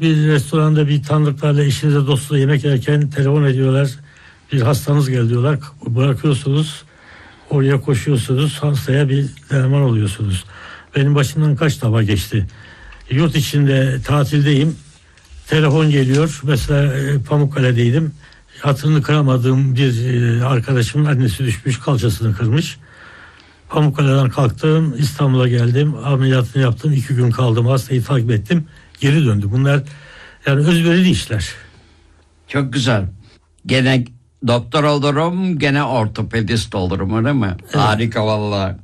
bir restoranda bir tanıdıklarla eşinize dostla yemek yerken telefon ediyorlar. Bir hastanız geldi diyorlar. Bırakıyorsunuz. Oraya koşuyorsunuz. Hastaya bir derman oluyorsunuz. Benim başımdan kaç defa geçti. Yurt içinde tatildeyim. Telefon geliyor. Mesela Pamukkale'deydim. Hatırını kıramadığım bir arkadaşımın annesi düşmüş, kalçasını kırmış. Pamukkale'den kalktım, İstanbul'a geldim, ameliyatını yaptım, 2 gün kaldım, hastayı takip ettim, geri döndüm. Bunlar yani özverili işler. Çok güzel. Gene doktor olurum, gene ortopedist olurum, öyle mi? Evet. Harika vallahi.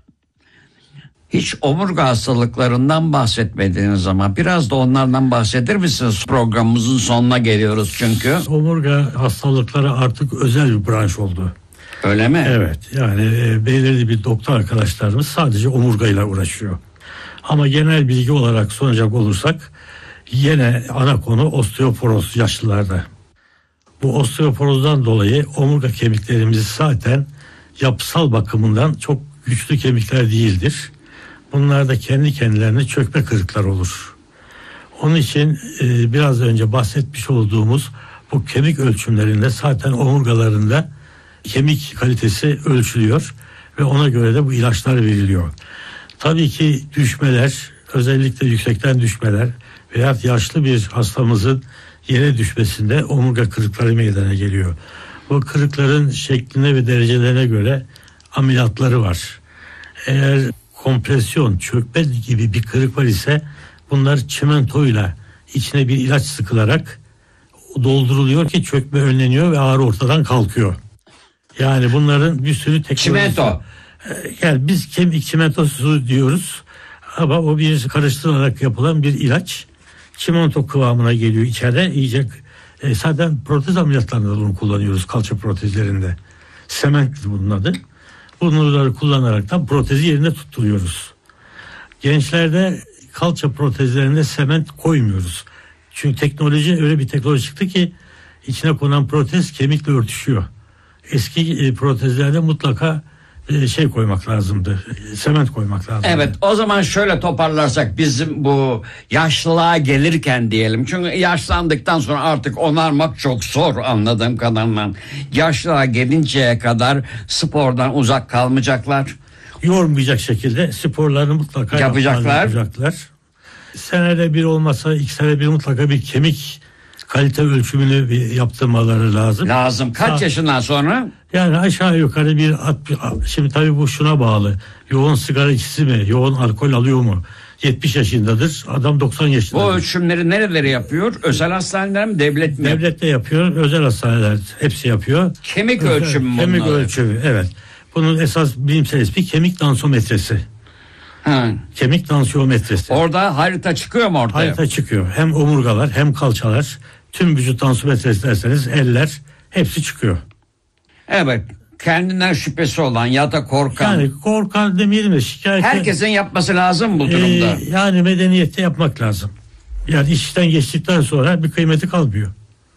Hiç omurga hastalıklarından bahsetmediğiniz ama biraz da onlardan bahseder misiniz? Programımızın sonuna geliyoruz çünkü. Omurga hastalıkları artık özel bir branş oldu. Öyle mi? Evet, yani belirli bir doktor arkadaşlarımız sadece omurgayla uğraşıyor. Ama genel bilgi olarak sunacak olursak yine ana konu osteoporoz yaşlılarda. Bu osteoporozdan dolayı omurga kemiklerimiz zaten yapısal bakımından çok güçlü kemikler değildir. Bunlarda kendi kendilerine çökme kırıklar olur. Onun için biraz önce bahsetmiş olduğumuz bu kemik ölçümlerinde zaten omurgalarında kemik kalitesi ölçülüyor ve ona göre de bu ilaçlar veriliyor. Tabii ki düşmeler, özellikle yüksekten düşmeler veya yaşlı bir hastamızın yere düşmesinde omurga kırıkları meydana geliyor. Bu kırıkların şekline ve derecelerine göre ameliyatları var. Eğer kompresyon, çökme gibi bir kırık var ise bunlar çimentoyla içine bir ilaç sıkılarak dolduruluyor ki çökme önleniyor ve ağrı ortadan kalkıyor. Yani bunların bir sürü teknolojisi. Çimento. Yani biz kemik çimentosu diyoruz ama o bir karıştırılarak yapılan bir ilaç. Çimento kıvamına geliyor içeride iyice. Zaten protez ameliyatlarında bunu kullanıyoruz, kalça protezlerinde. Sement bunun adı. Bunları kullanarak da protezi yerine tutturuyoruz. Gençlerde kalça protezlerinde sement koymuyoruz. Çünkü teknoloji öyle bir teknoloji çıktı ki içine konan protez kemikle örtüşüyor. Eski protezlerde mutlaka koymak lazımdı. Sement koymak lazımdı. Evet, o zaman şöyle toparlarsak bizim bu yaşlılığa gelirken diyelim. Çünkü yaşlandıktan sonra artık onarmak çok zor anladığım kadarıyla. Yaşlılığa gelinceye kadar spordan uzak kalmayacaklar. Yormayacak şekilde sporlarını mutlaka yapacaklar. Senede bir olmasa 2 senede bir mutlaka bir kemik kalite ölçümünü yaptırmaları lazım. Kaç yaşından sonra? Yani aşağı yukarı şimdi tabii bu şuna bağlı. Yoğun sigara içisi mi? Yoğun alkol alıyor mu? 70 yaşındadır. Adam 90 yaşındadır. Bu ölçümleri nereleri yapıyor? Özel hastaneler mi? Devlet mi? Devlet de yapıyor. Özel hastaneler hepsi yapıyor. Kemik ölçümü mü? Kemik ölçümü, evet. Bunun esas bilimsel ismi kemik dansometresi. Kemik dansiyometresi. Orada harita çıkıyor mu ortaya? Harita çıkıyor. Hem omurgalar hem kalçalar. Tüm vücut dansiyometresi derseniz eller hepsi çıkıyor. Evet. Kendinden şüphesi olan ya da korkan. Yani korkan demeyelim de şikayet. Herkesin yapması lazım bu durumda. Yani medeniyette yapmak lazım. Yani işten geçtikten sonra bir kıymeti kalmıyor.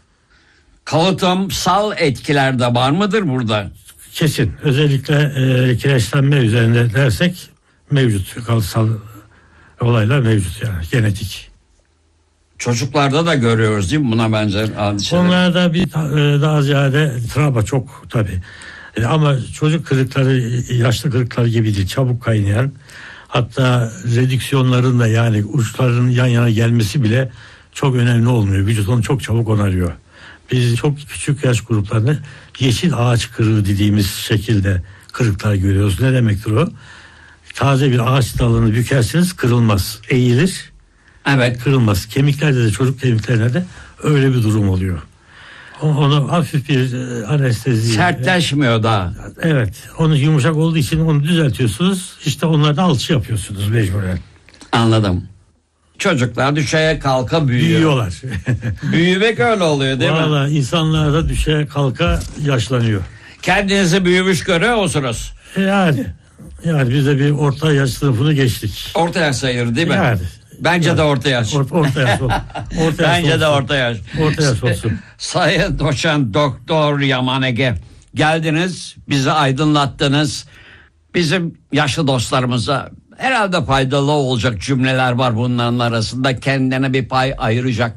Kalıtımsal etkiler de var mıdır burada? Kesin. Özellikle kireçlenme üzerinde dersek mevcut. Kalıtsal olaylar mevcut yani. Genetik. Çocuklarda da görüyoruz değil mi buna benzer hadiseler? Onlarda daha ziyade travma çok tabii. Ama çocuk kırıkları yaşlı kırıkları gibi değil. Çabuk kaynayan, hatta redüksiyonların da yani uçların yan yana gelmesi bile çok önemli olmuyor. Vücut onu çok çabuk onarıyor. Biz çok küçük yaş gruplarında yeşil ağaç kırığı dediğimiz şekilde kırıklar görüyoruz. Ne demektir o? Taze bir ağaç dalını bükersiniz, kırılmaz. Eğilir. Evet. Kırılmaz. Kemiklerde de, çocuk kemiklerinde de öyle bir durum oluyor. Onu hafif bir anestezi. Sertleşmiyor daha. Evet. Onu yumuşak olduğu için onu düzeltiyorsunuz. İşte onlarda alçı yapıyorsunuz mecburen. Anladım. Çocuklar düşeye kalka Büyüyorlar. Büyümek öyle oluyor değil mi? Vallahi insanlar da düşeye kalka yaşlanıyor. Kendinizi büyümüş görüyorsunuz. Yani biz de bir orta yaş sınıfını geçtik. Orta yaş sayılır değil mi? Yani. Bence de orta yaş. Orta yaş olsun. Bence de orta yaş. Orta yaş olsun. Sayın Doçent Doktor Yaman Ege, geldiniz, bizi aydınlattınız. Bizim yaşlı dostlarımıza herhalde faydalı olacak cümleler var bunların arasında. Kendine bir pay ayıracak